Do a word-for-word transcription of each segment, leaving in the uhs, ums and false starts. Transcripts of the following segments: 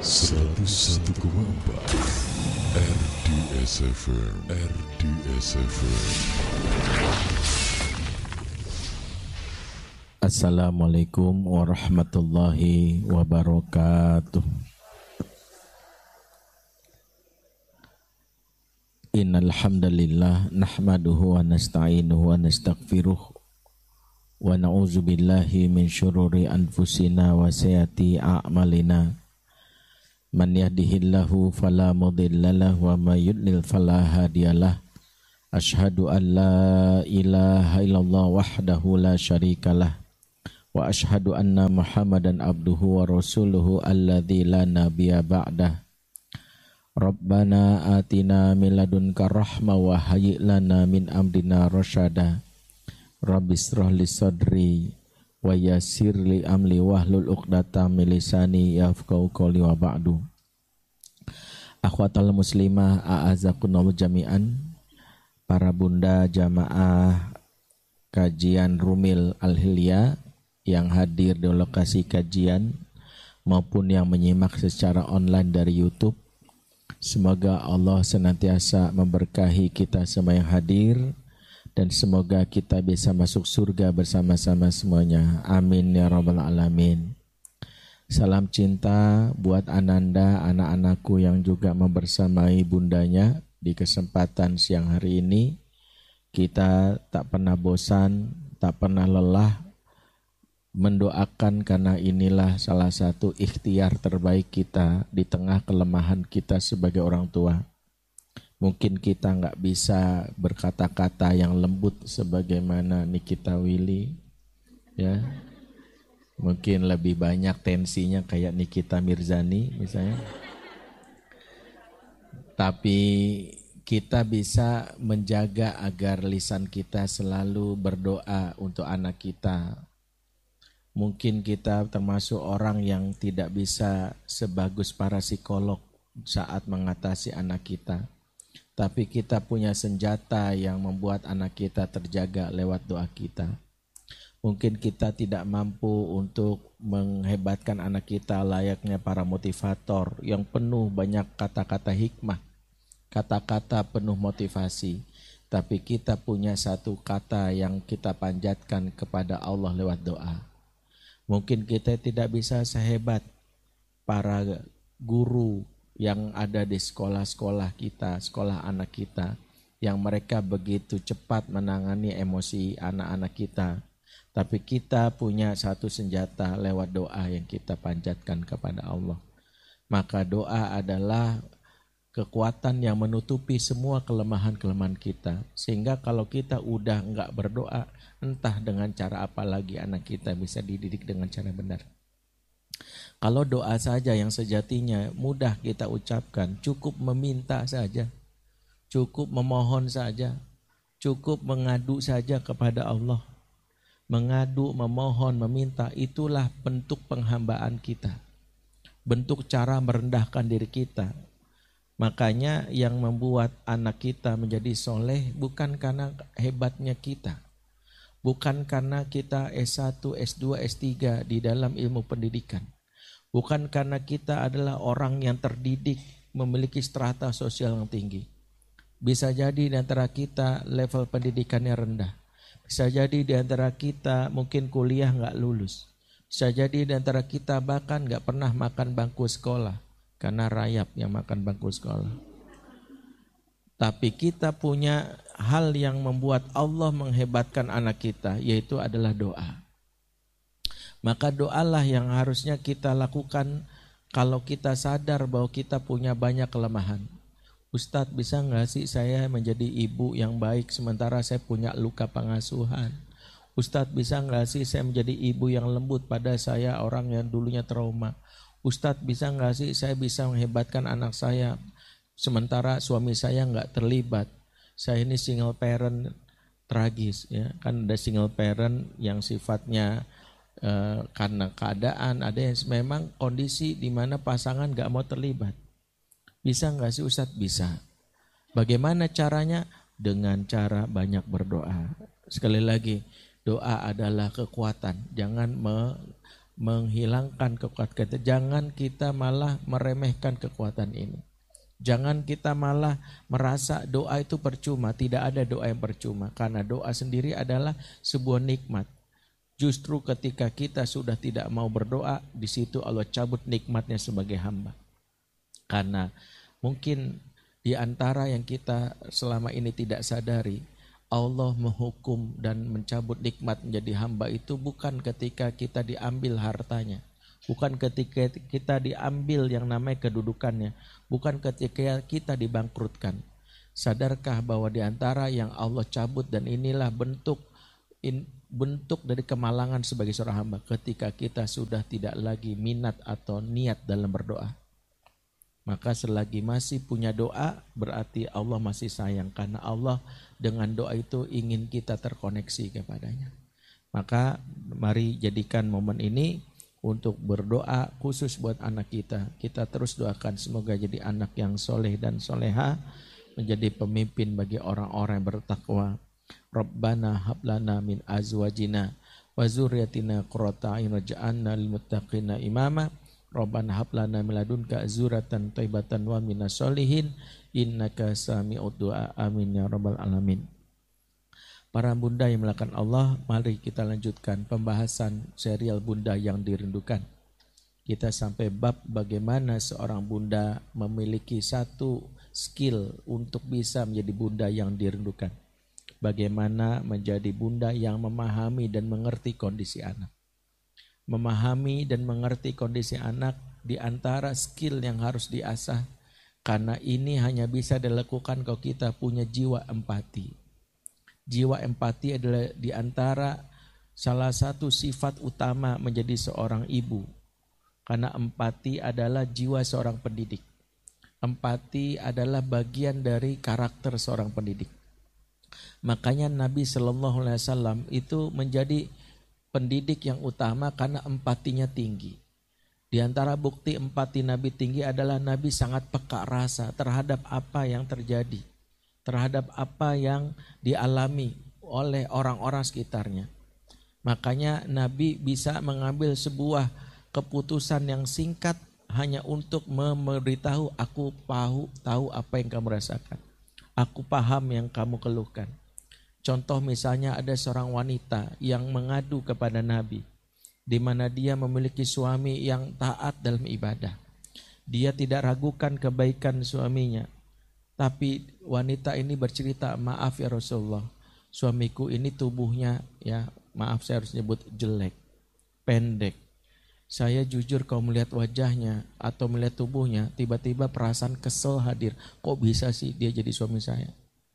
seratus satu koma empat R D S F M R D S F M. Assalamualaikum warahmatullahi wabarakatuh. Innal hamdalillah nahmaduhu wa nasta'inuhu wa nastaghfiruh wa na'udzu billahi min syururi anfusina wa sayyiati a'malina. Man yahdihillahu fala mudhillalah wa may yudlil fala hadiyalah. Asyhadu an la ilaha illallah wahdahu la syarikalah wa asyhadu anna Muhammadan abduhu wa rasuluhu alladzi la nabiyya ba'dah. Rabbana atina min ladunka rahmah wa hayyi lana min amrina rasyada. Rabbishrah li sadri wa yassir li amri wahlul 'uqdatam min lisani yafqahu qawli wa ba'du. Akhwatal muslimah a'azakunallahu jami'an. Para bunda jamaah kajian Rumil Al-Hilya yang hadir di lokasi kajian maupun yang menyimak secara online dari YouTube, semoga Allah senantiasa memberkahi kita semua yang hadir dan semoga kita bisa masuk surga bersama-sama semuanya. Amin ya rabbal alamin. Salam cinta buat Ananda, anak-anakku yang juga membersamai bundanya. Di kesempatan siang hari ini kita tak pernah bosan, tak pernah lelah mendoakan, karena inilah salah satu ikhtiar terbaik kita di tengah kelemahan kita sebagai orang tua. Mungkin kita nggak bisa berkata-kata yang lembut sebagaimana Nikita Willy, ya. Mungkin lebih banyak tensinya kayak Nikita Mirzani misalnya. Tapi kita bisa menjaga agar lisan kita selalu berdoa untuk anak kita. Mungkin kita termasuk orang yang tidak bisa sebagus para psikolog saat mengatasi anak kita. Tapi kita punya senjata yang membuat anak kita terjaga lewat doa kita. Mungkin kita tidak mampu untuk menghebatkan anak kita layaknya para motivator yang penuh banyak kata-kata hikmah, kata-kata penuh motivasi. Tapi kita punya satu kata yang kita panjatkan kepada Allah lewat doa. Mungkin kita tidak bisa sehebat para guru yang ada di sekolah-sekolah kita, sekolah anak kita, yang mereka begitu cepat menangani emosi anak-anak kita. Tapi kita punya satu senjata lewat doa yang kita panjatkan kepada Allah. Maka doa adalah kekuatan yang menutupi semua kelemahan-kelemahan kita. Sehingga kalau kita udah enggak berdoa, entah dengan cara apa lagi anak kita bisa dididik dengan cara benar. Kalau doa saja yang sejatinya mudah kita ucapkan, cukup meminta saja, cukup memohon saja, cukup mengadu saja kepada Allah. Mengadu, memohon, meminta, itulah bentuk penghambaan kita. Bentuk cara merendahkan diri kita. Makanya yang membuat anak kita menjadi soleh bukan karena hebatnya kita. Bukan karena kita S satu, S dua, S tiga di dalam ilmu pendidikan. Bukan karena kita adalah orang yang terdidik, memiliki strata sosial yang tinggi. Bisa jadi di antara kita level pendidikannya rendah. Bisa jadi di antara kita mungkin kuliah nggak lulus. Bisa jadi di antara kita bahkan nggak pernah makan bangku sekolah. Karena rayap yang makan bangku sekolah. Tapi kita punya hal yang membuat Allah menghebatkan anak kita, yaitu adalah doa. Maka doalah yang harusnya kita lakukan kalau kita sadar bahwa kita punya banyak kelemahan. Ustadz, bisa nggak sih saya menjadi ibu yang baik sementara saya punya luka pengasuhan? Ustadz, bisa nggak sih saya menjadi ibu yang lembut pada saya orang yang dulunya trauma? Ustadz, bisa nggak sih saya bisa menghebatkan anak saya sementara suami saya nggak terlibat? Saya ini single parent tragis, ya kan. Ada single parent yang sifatnya eh, karena keadaan, ada yang memang kondisi di mana pasangan nggak mau terlibat. Bisa nggak sih Ustadz? Bisa. Bagaimana caranya? Dengan cara banyak berdoa. Sekali lagi, doa adalah kekuatan. Jangan me menghilangkan kekuatan kita. Jangan kita malah meremehkan kekuatan ini. Jangan kita malah merasa doa itu percuma. Tidak ada doa yang percuma, karena doa sendiri adalah sebuah nikmat. Justru ketika kita sudah tidak mau berdoa, di situ Allah cabut nikmatnya sebagai hamba. Karena mungkin di antara yang kita selama ini tidak sadari, Allah menghukum dan mencabut nikmat menjadi hamba itu bukan ketika kita diambil hartanya, bukan ketika kita diambil yang namanya kedudukannya, bukan ketika kita dibangkrutkan. Sadarkah bahwa di antara yang Allah cabut, dan inilah bentuk in, bentuk dari kemalangan sebagai seorang hamba, ketika kita sudah tidak lagi minat atau niat dalam berdoa. Maka selagi masih punya doa, berarti Allah masih sayang, karena Allah dengan doa itu ingin kita terkoneksi kepadanya. Maka mari jadikan momen ini untuk berdoa khusus buat anak kita. Kita terus doakan semoga jadi anak yang soleh dan soleha, menjadi pemimpin bagi orang-orang yang bertakwa. Rabbana hablana min azwajina wa zurriyatina qurrata a'yun waj'alna lil muttaqina imama. Rabbana hablana min ladunka zuratan thayyibatan wa minas solihin innaka sami'ud du'a. Amin ya rabbal alamin. Para bunda yang melakukan Allah, mari kita lanjutkan pembahasan serial bunda yang dirindukan. Kita sampai bab bagaimana seorang bunda memiliki satu skill untuk bisa menjadi bunda yang dirindukan. Bagaimana menjadi bunda yang memahami dan mengerti kondisi anak. Memahami dan mengerti kondisi anak di antara skill yang harus diasah, karena ini hanya bisa dilakukan kalau kita punya jiwa empati. Jiwa empati adalah di antara salah satu sifat utama menjadi seorang ibu, karena empati adalah jiwa seorang pendidik. Empati adalah bagian dari karakter seorang pendidik. Makanya Nabi Shallallahu Alaihi Wasallam itu menjadi pendidik yang utama karena empatinya tinggi. Di antara bukti empati Nabi tinggi adalah Nabi sangat peka rasa terhadap apa yang terjadi, terhadap apa yang dialami oleh orang-orang sekitarnya. Makanya Nabi bisa mengambil sebuah keputusan yang singkat hanya untuk memberitahu, aku tahu, tahu apa yang kamu rasakan. Aku paham yang kamu keluhkan. Contoh misalnya ada seorang wanita yang mengadu kepada Nabi, di mana dia memiliki suami yang taat dalam ibadah. Dia tidak ragukan kebaikan suaminya, tapi wanita ini bercerita, maaf ya Rasulullah, suamiku ini tubuhnya, ya maaf saya harus nyebut jelek, pendek. Saya jujur kalau melihat wajahnya atau melihat tubuhnya, tiba-tiba perasaan kesel hadir. Kok bisa sih dia jadi suami saya?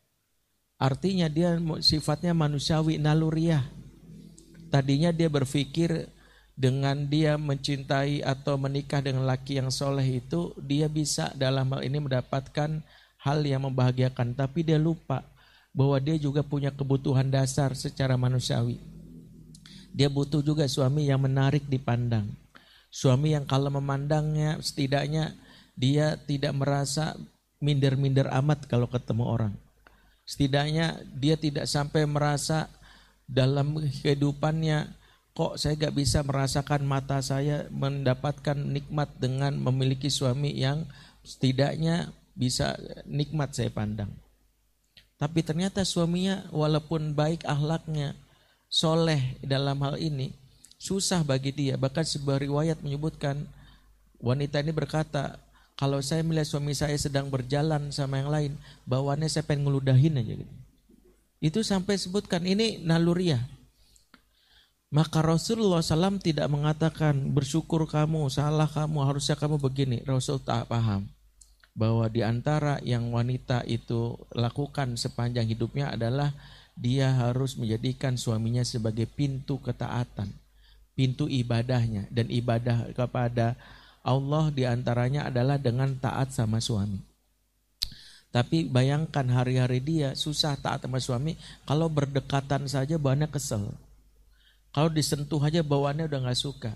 Artinya dia sifatnya manusiawi, naluriah. Tadinya dia berpikir dengan dia mencintai atau menikah dengan laki yang soleh itu, dia bisa dalam hal ini mendapatkan hal yang membahagiakan. Tapi dia lupa bahwa dia juga punya kebutuhan dasar secara manusiawi. Dia butuh juga suami yang menarik dipandang. Suami yang kalau memandangnya setidaknya dia tidak merasa minder-minder amat kalau ketemu orang. Setidaknya dia tidak sampai merasa dalam kehidupannya, kok saya gak bisa merasakan mata saya mendapatkan nikmat dengan memiliki suami yang setidaknya bisa nikmat saya pandang. Tapi ternyata suaminya walaupun baik akhlaknya, soleh dalam hal ini, susah bagi dia. Bahkan sebuah riwayat menyebutkan wanita ini berkata, kalau saya melihat suami saya sedang berjalan sama yang lain, bawaannya saya pengen ngeludahin aja gitu. Itu sampai sebutkan ini naluriah. Maka Rasulullah shallallahu alaihi wasallam tidak mengatakan bersyukur kamu, salah kamu, harusnya kamu begini. Rasul tak paham bahwa di antara yang wanita itu lakukan sepanjang hidupnya adalah dia harus menjadikan suaminya sebagai pintu ketaatan, pintu ibadahnya, dan ibadah kepada Allah diantaranya adalah dengan taat sama suami. Tapi bayangkan hari-hari dia susah taat sama suami, kalau berdekatan saja bawaannya kesel. Kalau disentuh aja bawaannya udah gak suka.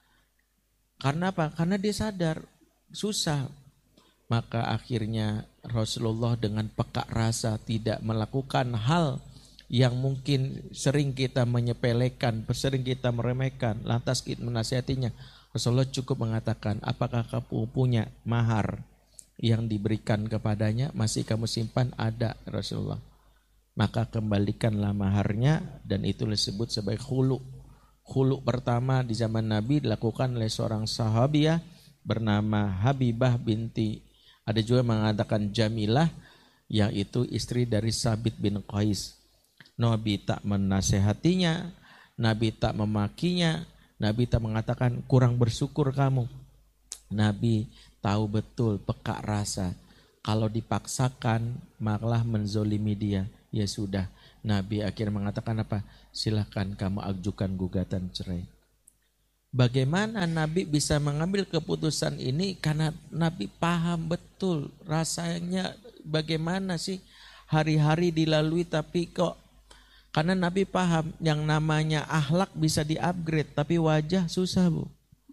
Karena apa? Karena dia sadar susah. Maka akhirnya Rasulullah dengan peka rasa tidak melakukan hal yang mungkin sering kita menyepelekan, sering kita meremehkan, lantas kita menasihatinya. Rasulullah cukup mengatakan, apakah kamu punya mahar yang diberikan kepadanya, masih kamu simpan? Ada Rasulullah. Maka kembalikanlah maharnya, dan itu disebut sebagai khulu. Khulu pertama di zaman Nabi dilakukan oleh seorang sahabiah bernama Habibah binti, ada juga mengatakan Jamilah, yang itu istri dari Sabit bin Qais. Nabi tak menasehatinya, Nabi tak memakinya, Nabi tak mengatakan kurang bersyukur kamu. Nabi tahu betul peka rasa. Kalau dipaksakan malah menzolimi dia. Ya sudah, Nabi akhirnya mengatakan apa? Silahkan kamu ajukan gugatan cerai. Bagaimana Nabi bisa mengambil keputusan ini? Karena Nabi paham betul rasanya bagaimana sih hari-hari dilalui, tapi kok, karena Nabi paham yang namanya akhlak bisa di-upgrade, tapi wajah susah, Bu.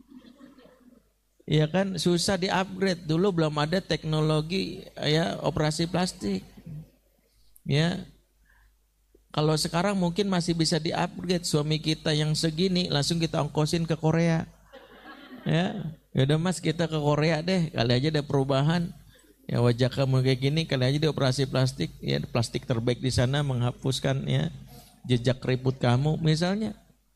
Iya kan, susah di-upgrade. Dulu belum ada teknologi ya operasi plastik. Ya. Kalau sekarang mungkin masih bisa di-upgrade. Suami kita yang segini langsung kita ongkosin ke Korea. Ya, yaudah Mas, kita ke Korea deh. Kali aja ada perubahan. Ya, wajah kamu kayak gini, kali aja di operasi plastik. Ya, plastik terbaik di sana menghapuskan ya jejak keriput kamu misalnya.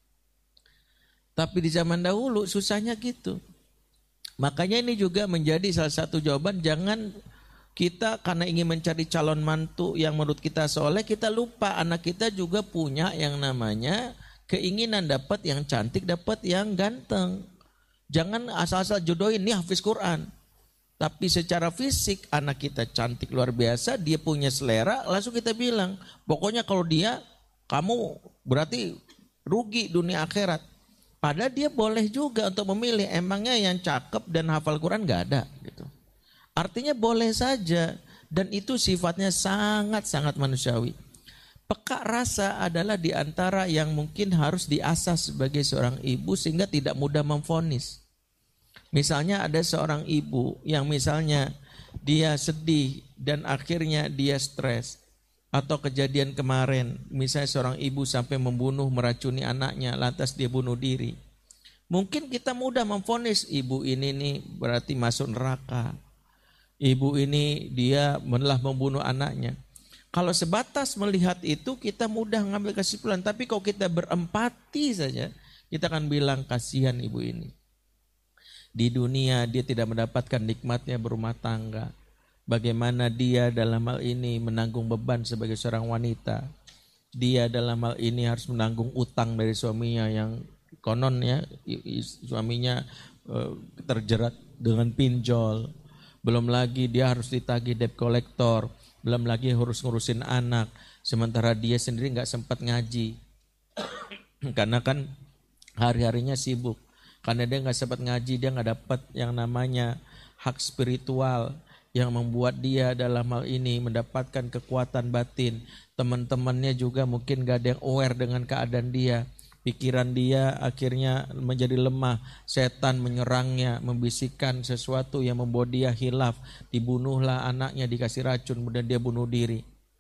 Tapi di zaman dahulu susahnya gitu. Makanya ini juga menjadi salah satu jawaban, jangan kita karena ingin mencari calon mantu yang menurut kita soleh, kita lupa anak kita juga punya yang namanya keinginan dapat yang cantik, dapat yang ganteng. Jangan asal-asal jodohin, nih hafiz Quran. Tapi secara fisik anak kita cantik luar biasa, dia punya selera, langsung kita bilang, pokoknya kalau dia, kamu berarti rugi dunia akhirat. Padahal dia boleh juga untuk memilih, emangnya yang cakep dan hafal Quran gak ada gitu. Artinya boleh saja, dan itu sifatnya sangat-sangat manusiawi. Peka rasa adalah diantara yang mungkin harus diasah sebagai seorang ibu sehingga tidak mudah memvonis. Misalnya ada seorang ibu yang misalnya dia sedih dan akhirnya dia stres. Atau kejadian kemarin, misalnya seorang ibu sampai membunuh, meracuni anaknya, lantas dia bunuh diri. Mungkin kita mudah memvonis, ibu ini nih berarti masuk neraka. Ibu ini dia telah membunuh anaknya. Kalau sebatas melihat itu kita mudah mengambil kesimpulan. Tapi kalau kita berempati saja, kita akan bilang kasihan ibu ini. Di dunia dia tidak mendapatkan nikmatnya berumah tangga. Bagaimana dia dalam hal ini menanggung beban sebagai seorang wanita. Dia dalam hal ini harus menanggung utang dari suaminya yang konon ya suaminya terjerat dengan pinjol. Belum lagi dia harus ditagih debt collector. Belum lagi harus ngurusin anak. Sementara dia sendiri gak sempat ngaji. Karena kan hari-harinya sibuk. Karena dia gak sempat ngaji, dia gak dapat yang namanya hak spiritual yang membuat dia dalam hal ini mendapatkan kekuatan batin. Teman-temannya juga mungkin gak ada yang aware dengan keadaan dia. Pikiran dia akhirnya menjadi lemah. Setan menyerangnya, membisikkan sesuatu yang membuat dia hilaf. Dibunuhlah anaknya, dikasih racun, kemudian dia bunuh diri.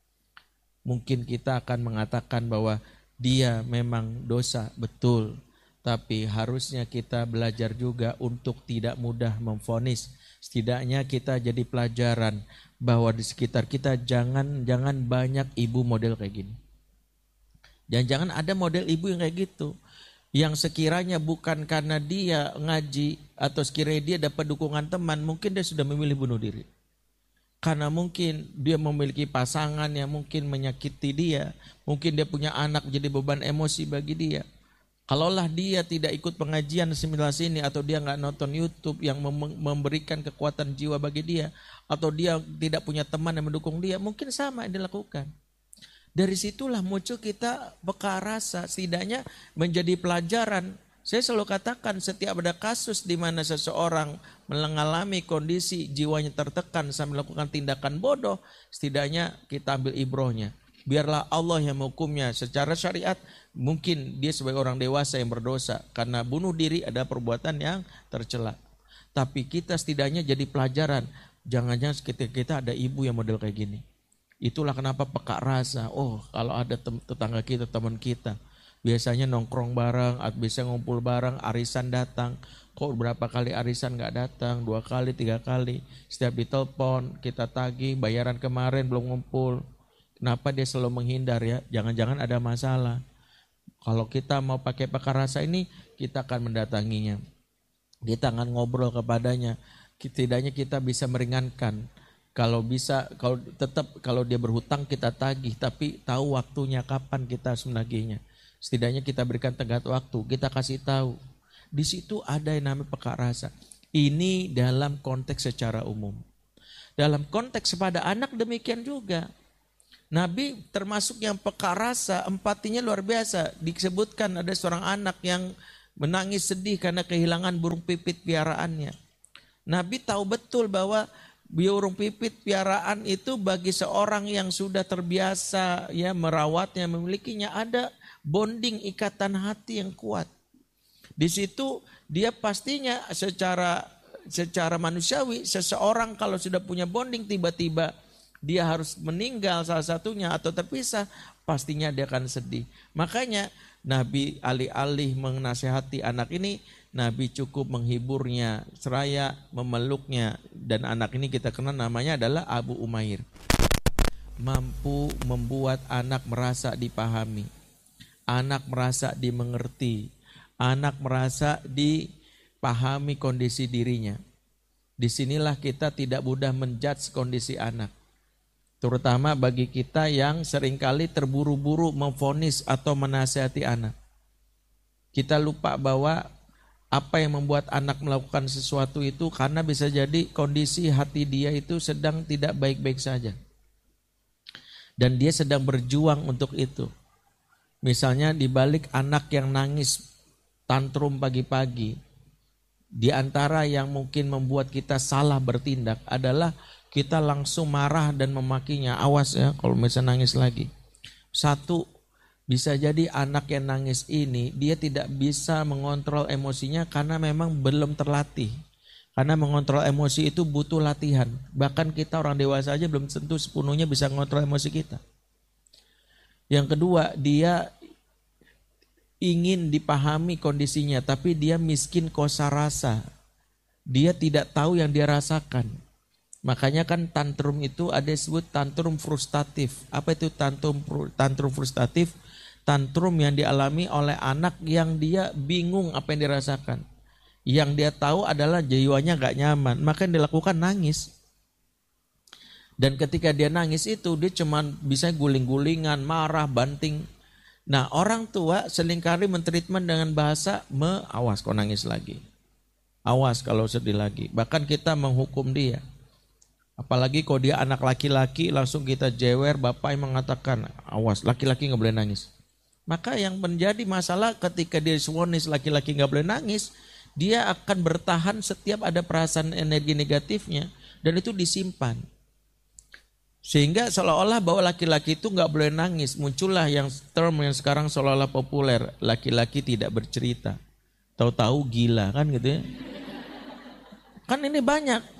Mungkin kita akan mengatakan bahwa dia memang dosa, betul. Tapi harusnya kita belajar juga untuk tidak mudah memvonis. Setidaknya kita jadi pelajaran bahwa di sekitar kita jangan jangan banyak ibu model kayak gini. Jangan-jangan ada model ibu yang kayak gitu. Yang sekiranya bukan karena dia ngaji atau sekiranya dia dapat dukungan teman, mungkin dia sudah memilih bunuh diri. Karena mungkin dia memiliki pasangan yang mungkin menyakiti dia. Mungkin dia punya anak menjadi beban emosi bagi dia. Kalaulah dia tidak ikut pengajian seminar sini atau dia nggak nonton YouTube yang memberikan kekuatan jiwa bagi dia, atau dia tidak punya teman yang mendukung dia, mungkin sama yang dilakukan. Dari situlah muncul kita peka rasa, setidaknya menjadi pelajaran. Saya selalu katakan setiap ada kasus di mana seseorang mengalami kondisi jiwanya tertekan sampai melakukan tindakan bodoh, setidaknya kita ambil ibrohnya. Biarlah Allah yang menghukumnya secara syariat. Mungkin dia sebagai orang dewasa yang berdosa, karena bunuh diri adalah perbuatan yang tercela. Tapi kita setidaknya jadi pelajaran. Jangan-jangan sekitar kita ada ibu yang model kayak gini. Itulah kenapa peka rasa. Oh, kalau ada tetangga kita, teman kita, biasanya nongkrong bareng, biasanya ngumpul bareng, arisan datang. Kok berapa kali arisan nggak datang? Dua kali, tiga kali. Setiap ditelepon, kita tagih, bayaran kemarin belum ngumpul. Kenapa dia selalu menghindar ya? Jangan-jangan ada masalah. Kalau kita mau pakai peka rasa ini, kita akan mendatanginya. Kita akan ngobrol kepadanya. Setidaknya kita bisa meringankan. Kalau bisa, kalau tetap kalau dia berhutang kita tagih, tapi tahu waktunya kapan kita harus menagihnya. Setidaknya kita berikan tenggat waktu, kita kasih tahu. Di situ ada yang namanya peka rasa. Ini dalam konteks secara umum. Dalam konteks pada anak demikian juga. Nabi termasuk yang peka rasa, empatinya luar biasa. Disebutkan ada seorang anak yang menangis sedih karena kehilangan burung pipit piaraannya. Nabi tahu betul bahwa burung pipit piaraan itu bagi seorang yang sudah terbiasa ya merawatnya, memilikinya, ada bonding, ikatan hati yang kuat. Di situ dia pastinya secara secara manusiawi, seseorang kalau sudah punya bonding tiba-tiba dia harus meninggal salah satunya atau terpisah, pastinya dia akan sedih. Makanya Nabi alih-alih menasihati anak ini, Nabi cukup menghiburnya, seraya memeluknya. Dan anak ini kita kenal namanya adalah Abu Umair. Mampu membuat anak merasa dipahami, anak merasa dimengerti, anak merasa dipahami kondisi dirinya. Disinilah kita tidak mudah menjudge kondisi anak. Terutama bagi kita yang seringkali terburu-buru memvonis atau menasihati anak. Kita lupa bahwa apa yang membuat anak melakukan sesuatu itu karena bisa jadi kondisi hati dia itu sedang tidak baik-baik saja. Dan dia sedang berjuang untuk itu. Misalnya di balik anak yang nangis tantrum pagi-pagi, di antara yang mungkin membuat kita salah bertindak adalah kita langsung marah dan memakinya. Awas ya kalau misalnya nangis lagi. Satu, bisa jadi anak yang nangis ini dia tidak bisa mengontrol emosinya karena memang belum terlatih. Karena mengontrol emosi itu butuh latihan. Bahkan kita orang dewasa aja belum tentu sepenuhnya bisa mengontrol emosi kita. Yang kedua, dia ingin dipahami kondisinya tapi dia miskin kosa rasa. Dia tidak tahu yang dia rasakan. Makanya kan tantrum itu ada disebut tantrum frustratif. Apa itu tantrum tantrum frustratif? Tantrum yang dialami oleh anak yang dia bingung apa yang dirasakan. Yang dia tahu adalah jiwanya gak nyaman. Maka yang dilakukan nangis. Dan ketika dia nangis itu dia cuma bisa guling-gulingan, marah, banting. Nah orang tua seringkali mentreatment dengan bahasa me, awas kau nangis lagi. Awas kalau sedih lagi. Bahkan kita menghukum dia. Apalagi kalau dia anak laki-laki langsung kita jewer, bapak yang mengatakan awas laki-laki gak boleh nangis. Maka yang menjadi masalah ketika dia divonis laki-laki gak boleh nangis, dia akan bertahan setiap ada perasaan energi negatifnya dan itu disimpan. Sehingga seolah-olah bahwa laki-laki itu gak boleh nangis. Muncullah yang term yang sekarang seolah-olah populer, laki-laki tidak bercerita. Tahu-tahu gila kan gitu ya. Kan ini banyak.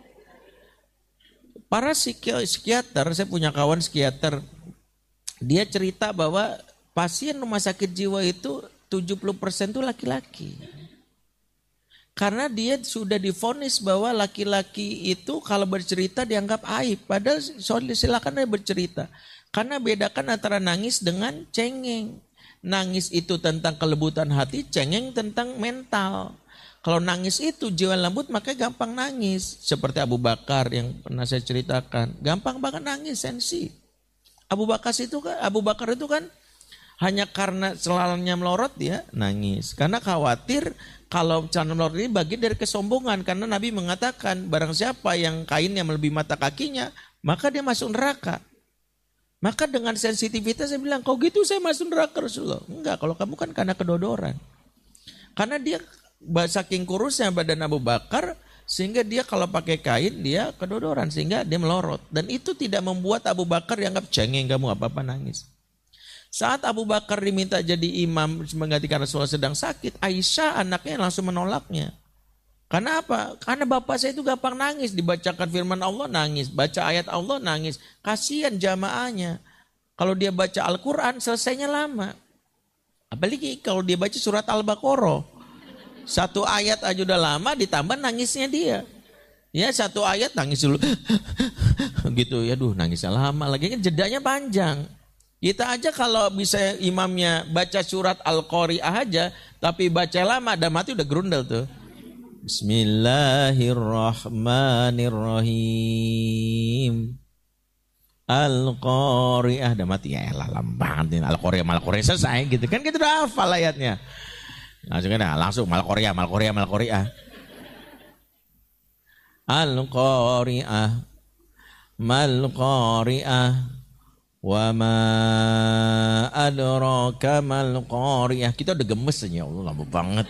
Para psikiater, saya punya kawan psikiater, dia cerita bahwa pasien rumah sakit jiwa itu tujuh puluh persen itu laki-laki. Karena dia sudah divonis bahwa laki-laki itu kalau bercerita dianggap aib. Padahal silakan dia bercerita. Karena bedakan antara nangis dengan cengeng. Nangis itu tentang kelebutan hati, cengeng tentang mental. Kalau nangis itu jiwa lembut maka gampang nangis. Seperti Abu Bakar yang pernah saya ceritakan. Gampang banget nangis, sensi. Abu Bakar itu kan, Abu Bakar itu kan hanya karena celananya melorot dia nangis. Karena khawatir kalau celana melorot ini bagian dari kesombongan. Karena Nabi mengatakan barang siapa yang kainnya melebihi mata kakinya maka dia masuk neraka. Maka dengan sensitivitas saya bilang, kok gitu saya masuk neraka Rasulullah? Enggak, kalau kamu kan karena kedodoran. Karena dia saking kurusnya badan Abu Bakar sehingga dia kalau pakai kain dia kedodoran sehingga dia melorot. Dan itu tidak membuat Abu Bakar dianggap cengeng, kamu apa-apa nangis. Saat Abu Bakar diminta jadi imam menggantikan Rasulullah sedang sakit, Aisyah anaknya langsung menolaknya. Karena apa? Karena bapak saya itu gampang nangis. Dibacakan firman Allah nangis. Baca ayat Allah nangis. Kasihan jamaahnya. Kalau dia baca Al-Quran selesainya lama. Apalagi kalau dia baca surat Al-Baqarah. Satu ayat aja udah lama ditambah nangisnya dia. Ya satu ayat nangis dulu. Gitu ya, duh nangisnya lama. Lagi kan jedanya panjang. Kita aja kalau bisa imamnya baca surat Al-Qari'ah aja. Tapi baca lama dan mati udah gerundel tuh. Bismillahirrahmanirrahim. Al-Qari'ah udah mati ya elah lambantin Al-Qari'ah Al-Qari'ah selesai gitu kan kita udah hafal ayatnya. Langsung kan langsung Al-Qari'ah Al-Qari'ah Al-Qari'ah. Al-Qari'ah Mal-Qari'ah wa ma adraka mal-Qari'ah. Kita udah gemes ya Allah lama banget.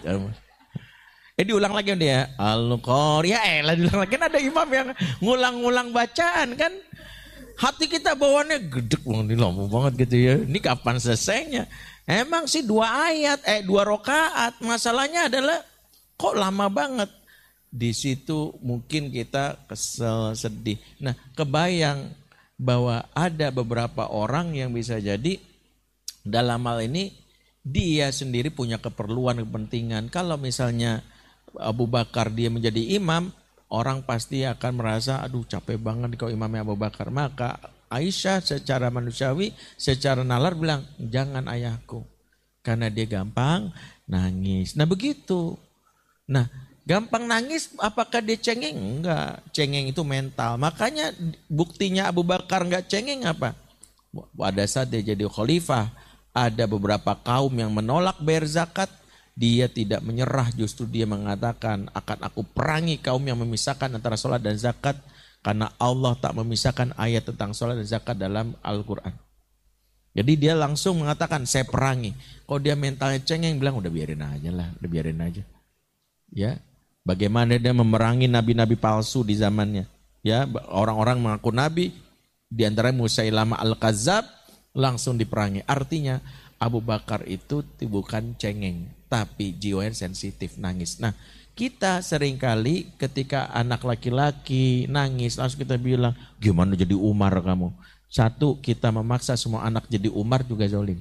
Eh diulang lagi dia Al-Qari'ah eh lah diulang lagi kan ada imam yang ngulang-ngulang bacaan kan hati kita bawaannya gedek banget lama banget gitu ya ini kapan selesainya emang sih dua ayat eh dua rakaat masalahnya adalah kok lama banget di situ mungkin kita kesel sedih. Nah kebayang bahwa ada beberapa orang yang bisa jadi dalam hal ini dia sendiri punya keperluan kepentingan kalau misalnya Abu Bakar dia menjadi imam, orang pasti akan merasa aduh capek banget kalau imamnya Abu Bakar. Maka Aisyah secara manusiawi, secara nalar bilang jangan ayahku. Karena dia gampang nangis. Nah begitu. Nah gampang nangis apakah dia cengeng? Enggak, cengeng itu mental. Makanya buktinya Abu Bakar enggak cengeng apa? Pada saat dia jadi khalifah, ada beberapa kaum yang menolak bayar zakat. Dia tidak menyerah, justru dia mengatakan akan aku perangi kaum yang memisahkan antara sholat dan zakat. Karena Allah tak memisahkan ayat tentang sholat dan zakat dalam Al-Quran. Jadi dia langsung mengatakan saya perangi. Kalau dia mentalnya cengeng bilang udah biarin aja lah, udah biarin aja. Ya, bagaimana dia memerangi nabi-nabi palsu di zamannya. Ya, orang-orang mengaku nabi, di antara Musailamah Al-Kadzab langsung diperangi. Artinya Abu Bakar itu bukan cengeng, tapi jiwanya sensitif, nangis. Nah, kita seringkali ketika anak laki-laki nangis, langsung kita bilang, gimana jadi Umar kamu? Satu, kita memaksa semua anak jadi Umar juga zalim.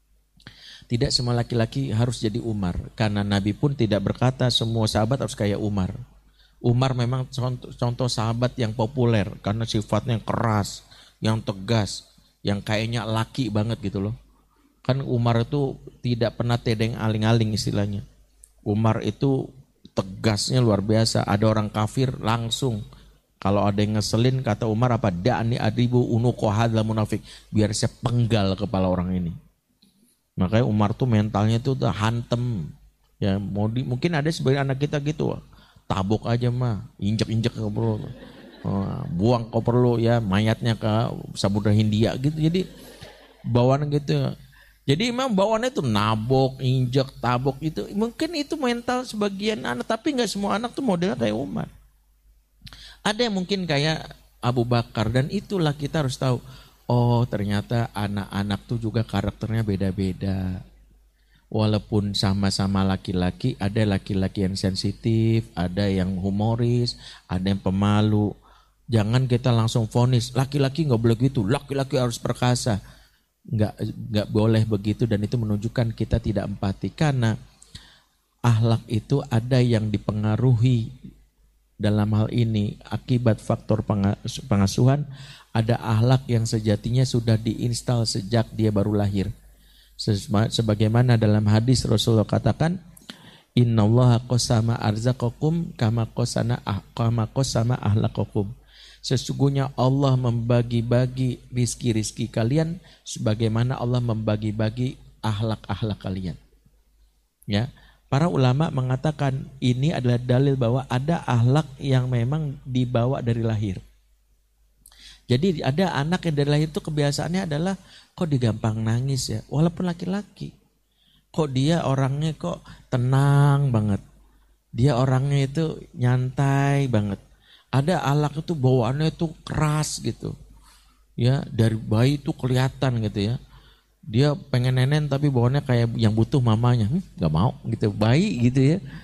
Tidak semua laki-laki harus jadi Umar, karena Nabi pun tidak berkata semua sahabat harus kayak Umar. Umar memang contoh, contoh sahabat yang populer, karena sifatnya yang keras, yang tegas, yang kayaknya laki banget gitu loh. Kan Umar itu tidak pernah tedeng aling-aling istilahnya. Umar itu tegasnya luar biasa. Ada orang kafir langsung. Kalau ada yang ngeselin kata Umar apa? Da'ni adribu unuqa hadzal munafik. Biar saya penggal kepala orang ini. Makanya Umar tuh mentalnya tuh udah hantem. Ya, mau di, mungkin ada sebagian anak kita gitu. Tabok aja mah. Injek-injek kalau perlu. Buang kalau perlu ya mayatnya ke Samudra Hindia gitu. Jadi bawaan gitu. Jadi memang bawaannya itu nabok, injek, tabok itu. Mungkin itu mental sebagian anak. Tapi gak semua anak tuh modelnya kayak Umar. Ada yang mungkin kayak Abu Bakar. Dan itulah kita harus tahu. Oh ternyata anak-anak tuh juga karakternya beda-beda. Walaupun sama-sama laki-laki. Ada laki-laki yang sensitif. Ada yang humoris. Ada yang pemalu. Jangan kita langsung vonis. Laki-laki gak boleh gitu. Laki-laki harus perkasa. Nggak, nggak boleh begitu dan itu menunjukkan kita tidak empati karena akhlak itu ada yang dipengaruhi dalam hal ini akibat faktor pengasuhan ada akhlak yang sejatinya sudah diinstal sejak dia baru lahir sebagaimana dalam hadis Rasulullah katakan innallaha qasama arzaqakum kama qasana kama qasama ahlaqakum. Sesungguhnya Allah membagi-bagi rizki-rizki kalian sebagaimana Allah membagi-bagi akhlak-akhlak kalian. Ya, para ulama mengatakan ini adalah dalil bahwa ada akhlak yang memang dibawa dari lahir. Jadi ada anak yang dari lahir itu kebiasaannya adalah kok digampang nangis ya, walaupun laki-laki. Kok dia orangnya kok tenang banget. Dia orangnya itu nyantai banget. Ada anak itu bawaannya itu keras gitu. Ya, dari bayi itu kelihatan gitu ya. Dia pengen nenen tapi bawaannya kayak yang butuh mamanya. Hmm, gak mau gitu, bayi gitu ya.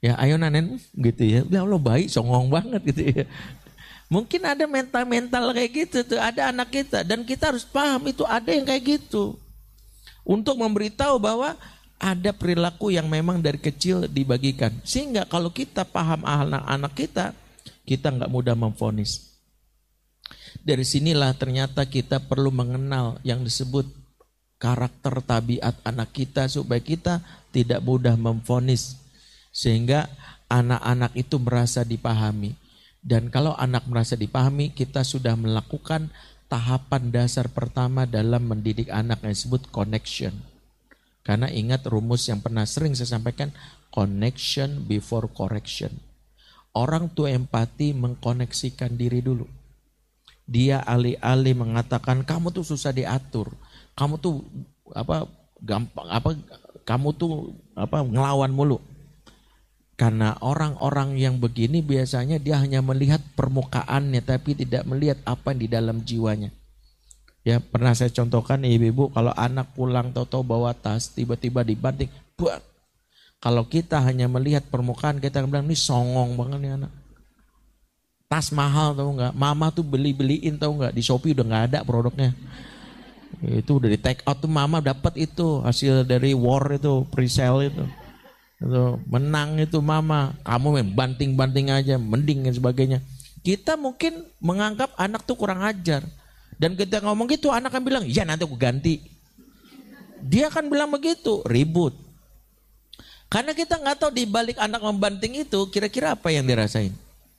Ya ayo nanen gitu ya. Ya Allah baik, songong banget gitu ya. Mungkin ada mental-mental kayak gitu tuh, ada anak kita. Dan kita harus paham itu ada yang kayak gitu. Untuk memberitahu bahwa ada perilaku yang memang dari kecil dibagikan. Sehingga kalau kita paham anak-anak kita, kita nggak mudah memvonis. Dari sinilah ternyata kita perlu mengenal yang disebut karakter tabiat anak kita supaya kita tidak mudah memvonis. Sehingga anak-anak itu merasa dipahami. Dan kalau anak merasa dipahami, kita sudah melakukan tahapan dasar pertama dalam mendidik anak yang disebut connection. Karena ingat rumus yang pernah sering saya sampaikan, connection before correction. Orang tua empati mengkoneksikan diri dulu. Dia alih-alih mengatakan kamu tuh susah diatur, kamu tuh apa gampang apa kamu tuh apa ngelawan mulu. Karena orang-orang yang begini biasanya dia hanya melihat permukaannya tapi tidak melihat apa yang di dalam jiwanya. Ya pernah saya contohkan ibu-ibu kalau anak pulang tahu-tahu bawa tas tiba-tiba dibanting, buat. Kalau kita hanya melihat permukaan kita bilang ini songong banget nih anak. Tas mahal tahu nggak? Mama tuh beli-beliin tahu nggak? Di Shopee udah nggak ada produknya. Itu udah di take out tuh mama dapat itu hasil dari war itu pre-sale itu. Itu menang itu mama, kamu main banting-banting aja, mending dan sebagainya. Kita mungkin menganggap anak tuh kurang ajar. Dan kita ngomong gitu, anak kan bilang, ya nanti aku ganti. Dia akan bilang begitu, ribut. Karena kita nggak tahu di balik anak membanting itu, kira-kira apa yang dirasain.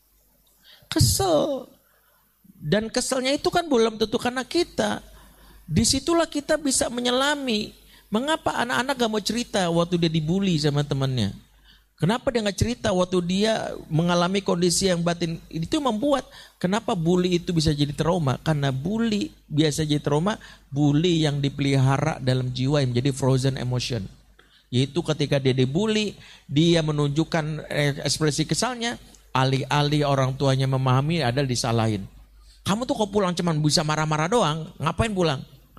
Kesel. Dan keselnya itu kan belum tentu karena kita. Disitulah kita bisa menyelami. Mengapa anak-anak gak mau cerita waktu dia dibully sama temannya? Kenapa dia gak cerita waktu dia mengalami kondisi yang batin? Itu membuat kenapa bully itu bisa jadi trauma? Karena bully biasa jadi trauma, bully yang dipelihara dalam jiwa yang menjadi frozen emotion. Yaitu ketika dia dibully, dia menunjukkan ekspresi kesalnya, alih-alih orang tuanya memahami adalah disalahin. Kamu tuh kok pulang cuman bisa marah-marah doang, ngapain pulang?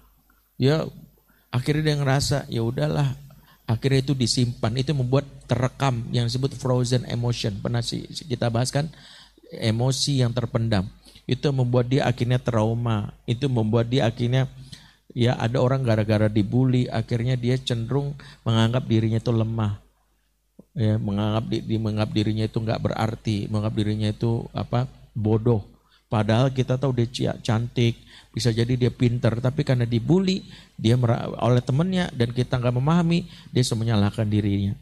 Ya akhirnya dia ngerasa ya udahlah, akhirnya itu disimpan, itu membuat terekam yang disebut frozen emotion. Pernah sih kita bahas kan, emosi yang terpendam. Itu membuat dia akhirnya trauma, itu membuat dia akhirnya ya ada orang gara-gara dibully, akhirnya dia cenderung menganggap dirinya itu lemah, ya menganggap di, di menganggap dirinya itu nggak berarti, menganggap dirinya itu apa bodoh. Padahal kita tahu dia cantik, bisa jadi dia pintar, tapi karena dibully dia oleh temannya dan kita nggak memahami, dia selalu menyalahkan dirinya.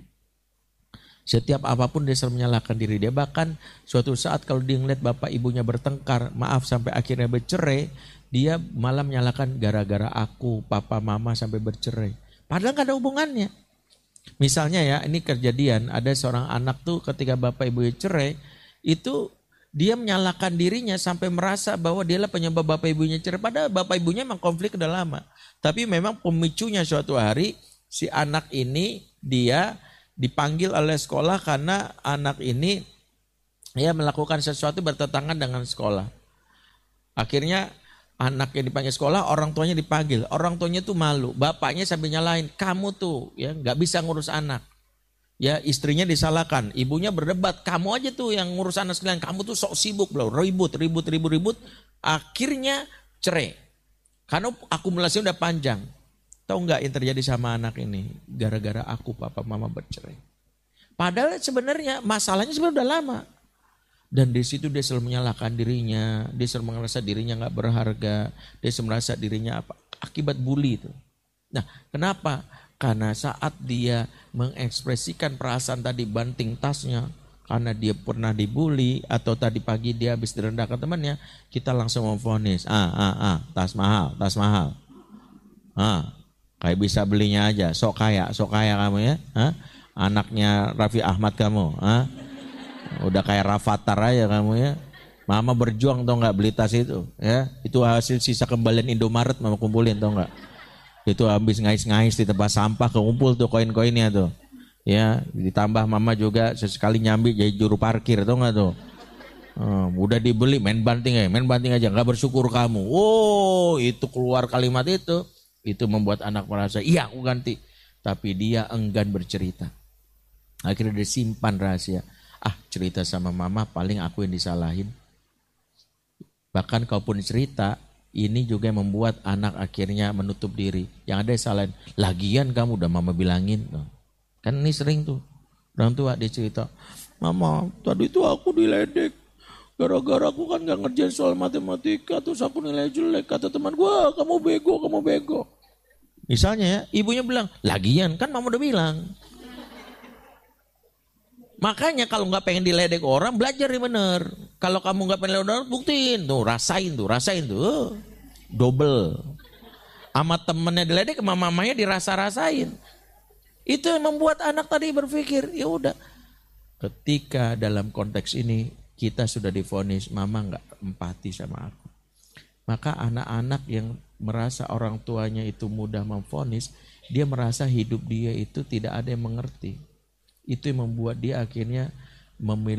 Setiap apapun dia selalu menyalahkan diri dia. Bahkan suatu saat kalau dia ngeliat bapak ibunya bertengkar, maaf sampai akhirnya bercerai, dia malah menyalahkan gara-gara aku, papa mama sampai bercerai. Padahal nggak ada hubungannya. Misalnya ya, ini kejadian ada seorang anak tuh ketika bapak ibunya cerai, itu dia menyalahkan dirinya sampai merasa bahwa dialah penyebab bapak ibunya cerai. Padahal bapak ibunya memang konflik udah lama. Tapi memang pemicunya suatu hari si anak ini dia dipanggil oleh sekolah karena anak ini ya melakukan sesuatu bertentangan dengan sekolah. Akhirnya anak yang dipanggil sekolah, orang tuanya dipanggil. Orang tuanya tuh malu. Bapaknya sampai nyalain, kamu tuh ya nggak bisa ngurus anak. Ya istrinya disalahkan, ibunya berdebat, kamu aja tuh yang ngurus anak sekalian, kamu tuh sok sibuk, belum ribut, ribut, ribut, ribut, akhirnya cerai. Karena akumulasinya udah panjang. Tahu nggak yang terjadi sama anak ini? Gara-gara aku papa mama bercerai. Padahal sebenarnya masalahnya sebenarnya udah lama. Dan di situ dia selalu menyalahkan dirinya, dia selalu merasa dirinya nggak berharga, dia selalu merasa dirinya apa? Akibat bully itu. Nah, kenapa? Karena saat dia mengekspresikan perasaan tadi banting tasnya karena dia pernah dibully atau tadi pagi dia habis direndahkan temannya, kita langsung memvonis, ah ah ah, tas mahal, tas mahal. Ah, kayak bisa belinya aja, sok kaya, sok kaya kamu ya. Ah, anaknya Raffi Ahmad kamu, ah. Udah kayak Rafathar aja kamu ya. Mama berjuang tau nggak beli tas itu, ya. Itu hasil sisa kembalian Indomaret mama kumpulin tau nggak? Itu habis ngais-ngais di tempat sampah kekumpul tuh koin-koinnya tuh. Ya, ditambah mama juga sesekali nyambi jadi juru parkir tuh nggak tuh. Oh, udah dibeli main banting aja, main banting aja nggak bersyukur kamu. Oh, itu keluar kalimat itu, itu membuat anak merasa iya aku ganti. Tapi dia enggan bercerita. Akhirnya dia simpan rahasia. Ah, cerita sama mama paling aku yang disalahin. Bahkan kalaupun cerita, ini juga yang membuat anak akhirnya menutup diri. Yang ada salahin, lagian kamu udah mama bilangin. Kan ini sering tuh. Orang tua dia cerita, mama tadi itu aku diledek. Gara-gara aku kan gak ngerjain soal matematika, terus aku nilai jelek. Kata teman gue, kamu bego, kamu bego. Misalnya ya, ibunya bilang, lagian kan mama udah bilang. Makanya kalau nggak pengen diledek orang, belajar yang bener. Kalau kamu nggak pengen diledek orang, buktiin tuh, rasain tuh, rasain tuh, uh, double. Sama temennya diledek, sama mamanya dirasa-rasain. Itu yang membuat anak tadi berpikir, ya udah. Ketika dalam konteks ini kita sudah divonis, mama nggak empati sama aku. Maka anak-anak yang merasa orang tuanya itu mudah memvonis, dia merasa hidup dia itu tidak ada yang mengerti. Itu yang membuat dia akhirnya memilih